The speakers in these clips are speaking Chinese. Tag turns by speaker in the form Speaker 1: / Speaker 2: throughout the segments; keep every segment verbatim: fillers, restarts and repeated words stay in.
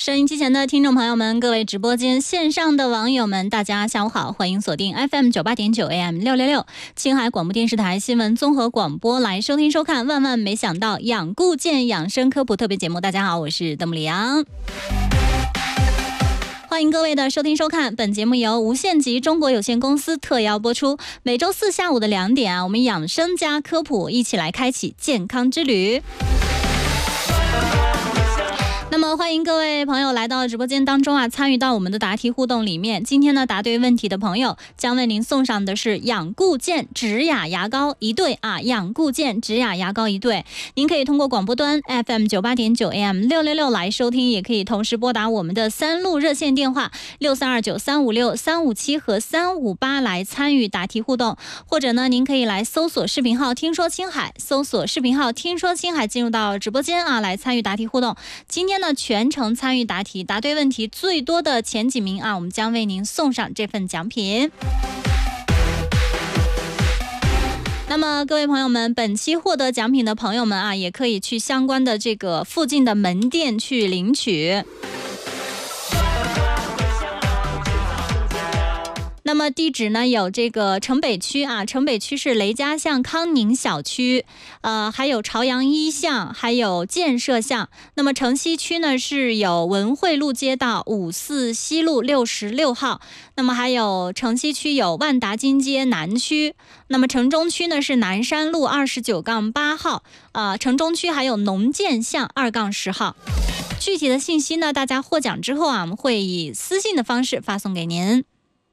Speaker 1: 收音机前的听众朋友们，各位直播间线上的网友们，大家下午好，欢迎锁定 F M 九八点九 A M 六六六青海广播电视台新闻综合广播来收听收看。万万没想到养固健养生科普特别节目，大家好，我是邓木里阳。欢迎各位的收听收看，本节目由无限极中国有限公司特邀播出。每周四下午的两点啊，我们养生加科普一起来开启健康之旅。那么欢迎各位朋友来到直播间当中啊，参与到我们的答题互动里面。今天呢，答对问题的朋友将为您送上的是养固健植雅牙膏一对啊，养固健植雅牙膏一对。您可以通过广播端 F M 九八点九 A M 六六六来收听，也可以同时拨打我们的三路热线电话六三二九三五六三五七和三五八来参与答题互动，或者呢，您可以来搜索视频号听说青海，搜索视频号听说青海进入到直播间啊，来参与答题互动。今天呢，全程参与答题，答对问题最多的前几名啊，我们将为您送上这份奖品。那么各位朋友们，本期获得奖品的朋友们啊，也可以去相关的这个附近的门店去领取。那么地址呢有这个城北区啊，城北区是雷家巷康宁小区，呃，还有朝阳一巷，还有建设巷。那么城西区呢是有文汇路街道五四西路六十六号，那么还有城西区有万达金街南区，那么城中区呢是南山路二十九杠八号，呃，城中区还有农建巷二杠十号。具体的信息呢，大家获奖之后啊，我们会以私信的方式发送给您。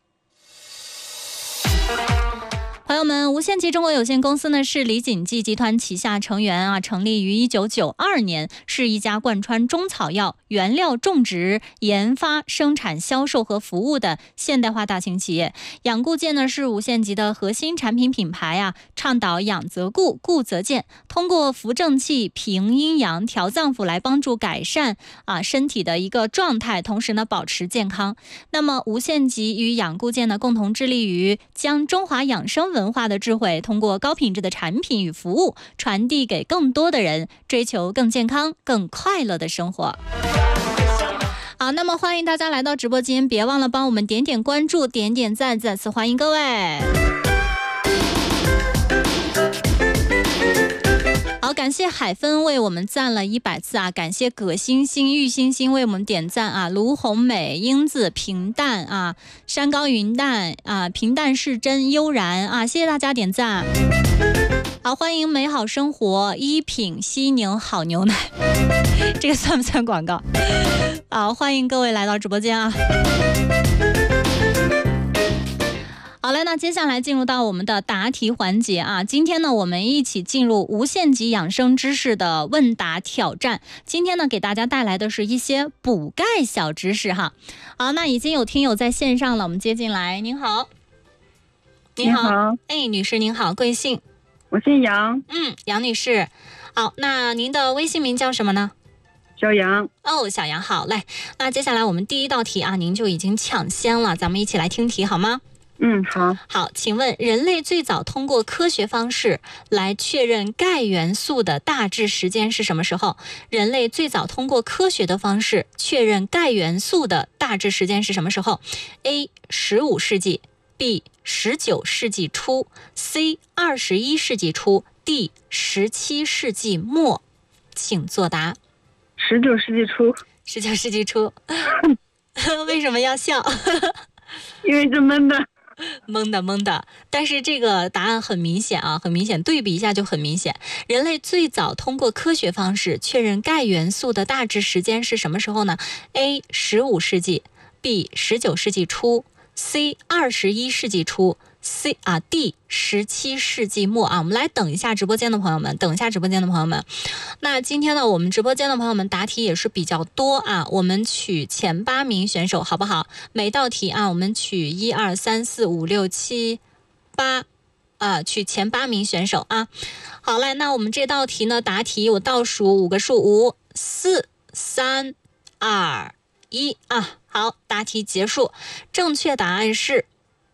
Speaker 1: 朋友们，无限极中国有限公司呢是李锦记集团旗下成员啊，成立于一九九二年，是一家贯穿中草药、原料种植、研发、生产、销售和服务的现代化大型企业。养固健呢是无限极的核心产品品牌啊，倡导养则固，固则健，通过扶正气、平阴阳、调脏腑来帮助改善啊身体的一个状态，同时呢保持健康。那么无限极与养固健呢共同致力于将中华养生文化的智慧通过高品质的产品与服务传递给更多的人，追求更健康更快乐的生活。好，那么欢迎大家来到直播间，别忘了帮我们点点关注点点赞，再次欢迎各位。好，感谢海芬为我们赞了一百次啊！感谢葛星星、玉星星为我们点赞啊！卢红美、英子、平淡啊、山高云淡啊、平淡是真、悠然啊！谢谢大家点赞。好，欢迎美好生活、一品西宁好牛奶，这个算不算广告？好，欢迎各位来到直播间啊！好嘞，那接下来进入到我们的答题环节啊。今天呢，我们一起进入无限极养生知识的问答挑战。今天呢，给大家带来的是一些补钙小知识哈。好，那已经有听友在线上了，我们接进来。您好，您好，哎，女士您好，贵姓？
Speaker 2: 我姓杨。
Speaker 1: 嗯，杨女士。好，那您的微信名叫什么呢？
Speaker 2: 小杨。
Speaker 1: 哦，小杨好嘞。那接下来我们第一道题啊，您就已经抢先了，咱们一起来听题好吗？
Speaker 2: 嗯，好。
Speaker 1: 好，请问人类最早通过科学方式来确认钙元素的大致时间是什么时候？人类最早通过科学的方式确认钙元素的大致时间是什么时候 ？A. 十五世纪 B. 十九世纪初 C. 二十一世纪初 D. 十七世纪末，请作答。
Speaker 2: 十九世纪初。
Speaker 1: 十九世纪初。为什么要笑？
Speaker 2: 因为这闷的。
Speaker 1: 懵的懵的，但是这个答案很明显啊，很明显，对比一下就很明显。人类最早通过科学方式确认钙元素的大致时间是什么时候呢 ？A. 十五世纪 B. 十九世纪初 C. 二十一世纪初 C 啊 D 十七世纪末啊。我们来等一下直播间的朋友们，等一下直播间的朋友们。那今天呢，我们直播间的朋友们答题也是比较多啊，我们取前八名选手好不好？每道题啊，我们取一二三四五六七八啊，取前八名选手啊。好嘞，那我们这道题呢，答题我倒数五个数，五四三二一啊。好，答题结束，正确答案是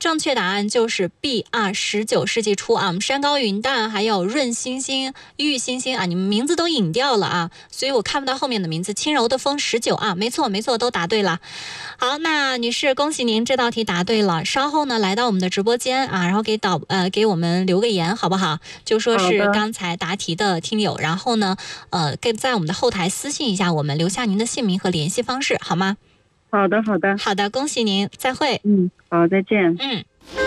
Speaker 1: 正确答案就是 B 啊，十九世纪初啊，我们山高云淡还有润星星、玉星星啊，你们名字都隐掉了啊，所以我看不到后面的名字。轻柔的风十九啊，没错没错，都答对了。好，那女士，恭喜您这道题答对了。稍后呢，来到我们的直播间啊，然后给导呃给我们留个言，好不好？就说是刚才答题的听友，然后呢，呃，给在我们的后台私信一下我们，留下您的姓名和联系方式，好吗？
Speaker 2: 好的，好的，
Speaker 1: 好的，恭喜您，再会。
Speaker 2: 嗯，好，再见。
Speaker 1: 嗯。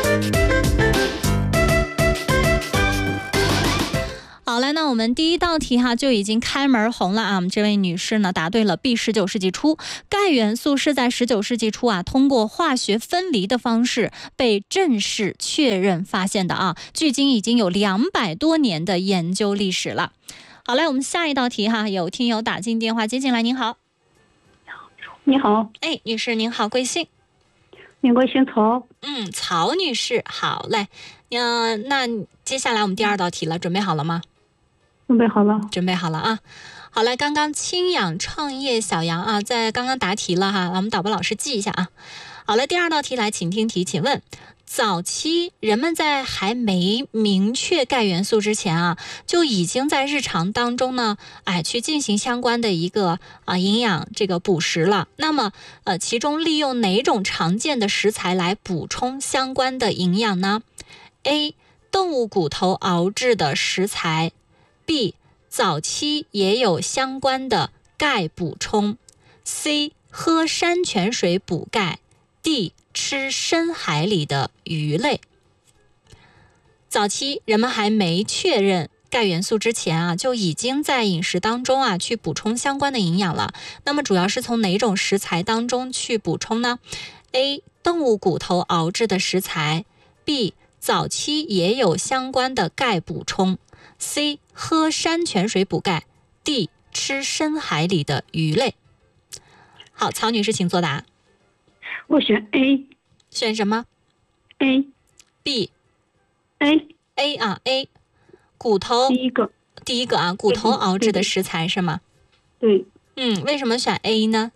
Speaker 1: 好了，那我们第一道题哈就已经开门红了啊！我们这位女士呢答对了 B， 十九世纪初，钙元素是在十九世纪初啊通过化学分离的方式被正式确认发现的啊，距今已经有两百多年的研究历史了。好嘞，我们下一道题哈，有听友打进电话接进来，您好。
Speaker 2: 你好，
Speaker 1: 哎，女士您好，贵姓？
Speaker 2: 民国姓曹。
Speaker 1: 嗯，曹女士，好嘞。嗯、呃，那接下来我们第二道题了，准备好了吗？
Speaker 2: 准备好了。
Speaker 1: 准备好了啊。好嘞，刚刚清氧创业小杨啊，在刚刚答题了哈，我们导播老师记一下啊。好了，第二道题来，请听题，请问。早期人们在还没明确钙元素之前啊，就已经在日常当中呢，哎，去进行相关的一个啊营养这个补食了。那么呃，其中利用哪种常见的食材来补充相关的营养呢 ？A. 动物骨头熬制的食材 B. 早期也有相关的钙补充 C. 喝山泉水补钙 D.吃深海里的鱼类。早期人们还没确认钙元素之前啊，就已经在饮食当中啊去补充相关的营养了。那么主要是从哪种食材当中去补充呢？ A. 动物骨头熬制的食材 B. 早期也有相关的钙补充 C. 喝山泉水补钙 D. 吃深海里的鱼类。好，曹女士请作答。
Speaker 2: 我选 A。
Speaker 1: 选什么？
Speaker 2: A。
Speaker 1: B。
Speaker 2: A。
Speaker 1: A 啊 A， 骨头
Speaker 2: 第一个
Speaker 1: 第一个啊，骨头熬制的食材是吗？
Speaker 2: 对。
Speaker 1: 嗯，为什么选 A 呢？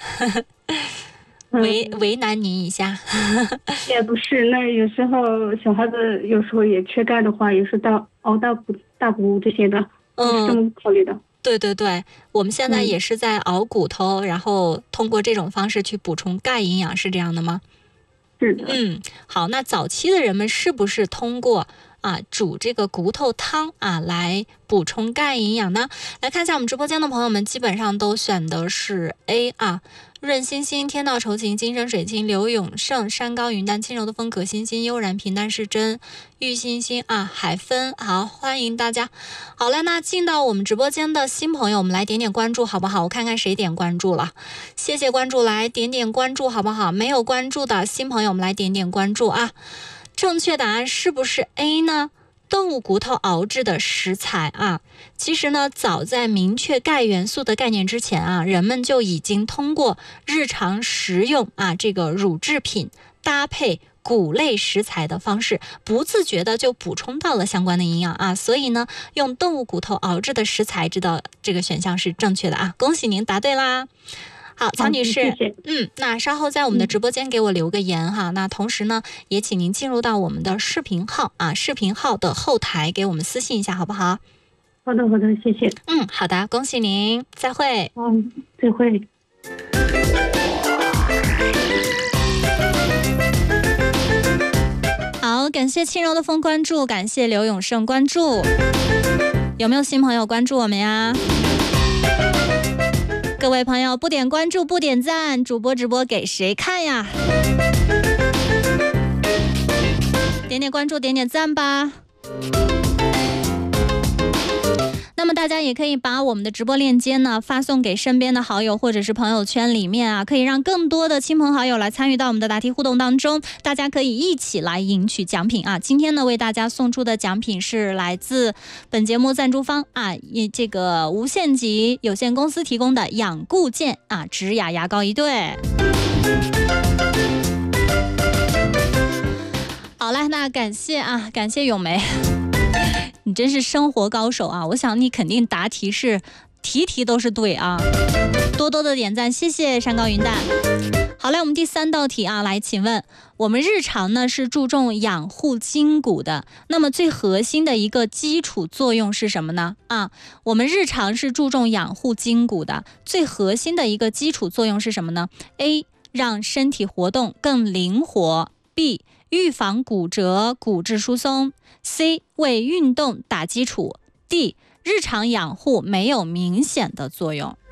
Speaker 1: 为为难您一下。
Speaker 2: 也不是，那有时候小孩子有时候也缺钙的话，也是大熬大补大补这些的，
Speaker 1: 嗯，
Speaker 2: 是这么考虑的。
Speaker 1: 对对对，我们现在也是在熬骨头，嗯、然后通过这种方式去补充钙营养，是这样的吗？
Speaker 2: 是的。
Speaker 1: 嗯，好，那早期的人们是不是通过啊煮这个骨头汤啊来补充钙营养呢？来看一下我们直播间的朋友们，基本上都选的是 A 啊。润星星、天道酬勤、金山水清、刘永胜、山高云淡、轻柔的风、葛星星、悠然平淡是真、玉星星啊、海芬，好，欢迎大家。好了，那进到我们直播间的新朋友，我们来点点关注好不好？我看看谁点关注了，谢谢关注，来点点关注好不好？没有关注的新朋友，我们来点点关注啊。正确答案是不是 A 呢？动物骨头熬制的食材啊，其实呢，早在明确钙元素的概念之前啊，人们就已经通过日常食用啊这个乳制品搭配谷类食材的方式，不自觉的就补充到了相关的营养啊。所以呢，用动物骨头熬制的食材，知道这个选项是正确的啊，恭喜您答对啦。好，曹女士，
Speaker 2: 谢谢。
Speaker 1: 嗯，那稍后在我们的直播间给我留个言哈。嗯、那同时呢，也请您进入到我们的视频号啊，视频号的后台给我们私信一下，好不好？
Speaker 2: 好的，好的，谢谢。
Speaker 1: 嗯，好的，恭喜您，再会。
Speaker 2: 嗯，再会。
Speaker 1: 好，感谢轻柔的风关注，感谢刘永胜关注。有没有新朋友关注我们呀？各位朋友，不点关注不点赞，主播直播给谁看呀？点点关注点点赞吧。那么大家也可以把我们的直播链接呢发送给身边的好友或者是朋友圈里面啊，可以让更多的亲朋好友来参与到我们的答题互动当中，大家可以一起来赢取奖品啊。今天呢为大家送出的奖品是来自本节目赞助方啊，这个无限极有限公司提供的养固健啊植雅牙膏一对。好嘞，那感谢啊，感谢咏梅。你真是生活高手啊！我想你肯定答题是题题都是对啊，多多的点赞，谢谢山高云淡。好。 好嘞，我们第三道题啊，来，请问我们日常呢是注重养护筋骨的，那么最核心的一个基础作用是什么呢？啊，我们日常是注重养护筋骨的，最核心的一个基础作用是什么呢？ A. 让身体活动更灵活， B. 预防骨折、骨质疏松， C. 为运动打基础， D. 日常养护没有明显的作用。